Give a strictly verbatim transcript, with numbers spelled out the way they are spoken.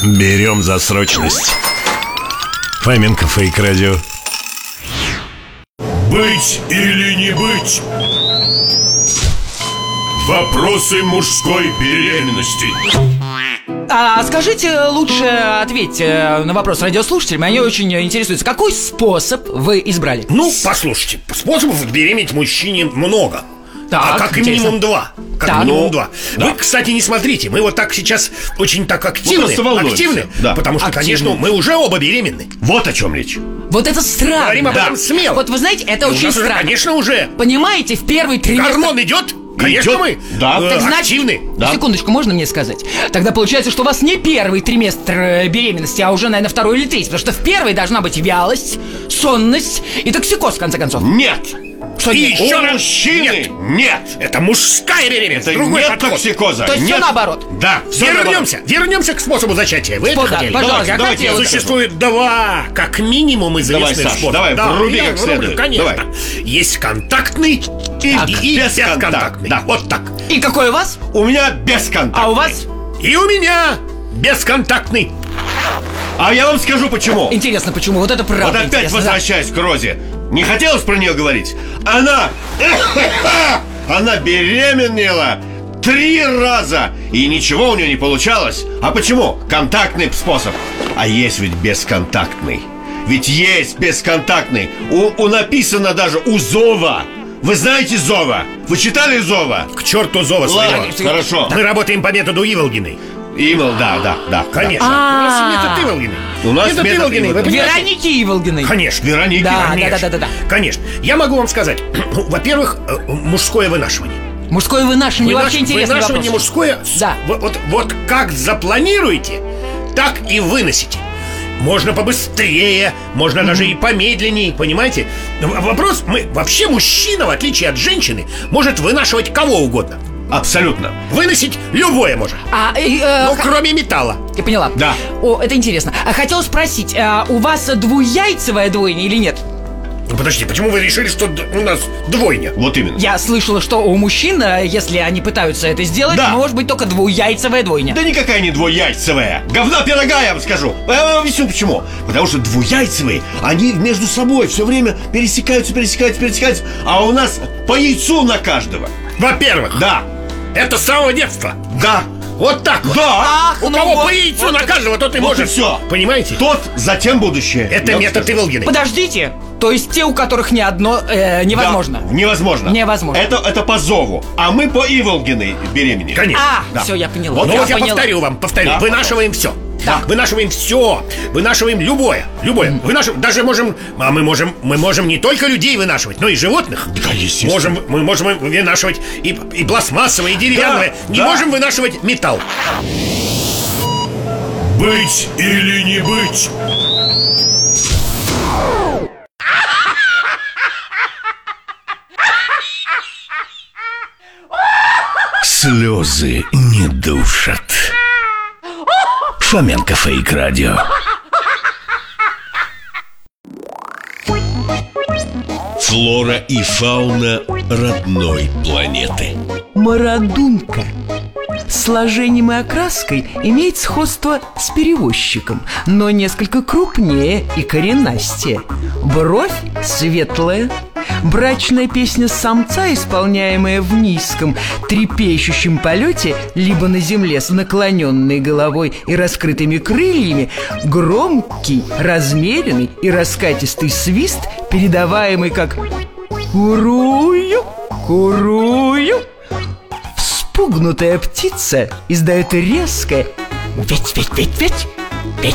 Берем за срочность. Фоменко Фейк Радио. Быть или не быть? Вопросы мужской беременности. А скажите, лучше ответьте на вопрос радиослушателям. Они очень интересуются. Какой способ вы избрали? Ну, послушайте, способов беременеть мужчине много. Так, а как интересно. минимум два. Как Так. минимум Ну, два. да. Вы, кстати, не смотрите. Мы вот так сейчас очень так активны. просто волнуемся. Активны, Да. потому что, Активны. конечно, мы уже оба беременны. Вот о чем речь. Вот это странно. Говорим об этом смело. Вот вы знаете, это У очень нас уже, странно. конечно, уже Понимаете, в первый триместр... гормон идет. Конечно, Идет. мы Да. э, Так значит, активны. Да. секундочку, можно мне сказать? Тогда получается, что у вас не первый триместр э, беременности, а уже, наверное, второй или третий. Потому что в первой должна быть вялость, сонность и токсикоз, в конце концов. Нет. Что И нет? еще У раз мужчины нет. нет. Это мужская беременность. Это Другой нет подход. токсикоза. То есть нет. все наоборот. Да, все Вернемся, вернемся к способу зачатия. Вы это Спо- да, хотели? пожалуйста, Давайте, давайте я хотелось. Существует два, как минимум, известных Давай, Саш, способа. давай, Да, вруби я как врублю, следует. Конечно. Давай. Есть контактный и, Так, и бесконтактный. бесконтактный. Да. Вот так. И какой у вас? У меня бесконтактный. А у вас? И у меня бесконтактный. А я вам скажу почему. Интересно, почему? Вот это правда Вот опять интересно, да. возвращаясь к Розе. Не хотелось про нее говорить. Она... Она беременела три раза. И ничего у нее не получалось. А почему? Контактный способ. А есть ведь бесконтактный. Ведь есть бесконтактный. У, у написано даже у Зова. Вы знаете Зова? Вы читали Зова? К черту зова своего. Ладно, хорошо. Мы работаем по методу Иволгиной. Имел, да, да, да. Конечно. А. У нас метод Иволгиной. У нас метод метод Иволгиной. Вы Иволгиной. понимаете? Вероники Иволгиной. Конечно. Вероники. Да, Конечно. да, да, да, да. Конечно. Я могу вам сказать. Ну, во-первых, э, мужское вынашивание. Мужское вынашивание Вынаш- вообще интересный Вынашивание вопрос. мужское. Да. Вот, вот, вот как запланируете, так и выносите. Можно побыстрее, можно даже и помедленнее, понимаете? В- Вопрос, мы вообще мужчина, в отличие от женщины, может вынашивать кого угодно. Абсолютно. Выносить любое может. А, э, э, Ну, х- кроме металла. Я поняла. Да. О, это интересно. А хотел спросить, а у вас двуяйцевое двойня или нет? Ну, подожди, почему вы решили, что д- у нас двойня? Вот именно. Я слышала, что у мужчин, э, если они пытаются это сделать, Да. может быть только двуяйцевая двойня. Да никакая не двуяйцевая. Говна пирога, я вам скажу. Я вам объясню почему. Потому что двуяйцевые, они между собой все время пересекаются, пересекаются, пересекаются. А у нас по яйцу на каждого. Во-первых, Да. это с самого детства. Да. Вот так вот. Да. Ах, У ну кого вот, по яйцу вот на это- каждого, тот и Вот может. и все. Понимаете? Тот, затем будущее. Это Я вам метод скажу. Иволгиной. Подождите, то есть те, у которых ни одно э, невозможно? Да, невозможно. Невозможно. Это, это по зову. А мы по Иволгиной беременеем. Конечно. А, Да. все, я поняла. Вот Ну я вот я поняла. повторю вам, повторю. Да, Вынашиваем все. Да. Вынашиваем все. Вынашиваем любое. Любое. Вынашиваем. Даже можем. А мы можем. Мы можем не только людей вынашивать, но и животных. Да, естественно. Можем, мы можем вынашивать и, и пластмассовое, и деревянное. Да, Не да. можем вынашивать металл. Быть или не быть? Слезы не душат. Фоменко Фейк Радио. Флора и фауна родной планеты. Марадунка. Сложением и окраской имеет сходство с перевозчиком, но несколько крупнее и коренастее. Бровь светлая. Брачная песня самца, исполняемая в низком, трепещущем полете, либо на земле с наклоненной головой и раскрытыми крыльями, громкий, размеренный и раскатистый свист, передаваемый как «курую, курую». Вспугнутая птица издает резкое «ведь-ведь-ведь-ведь».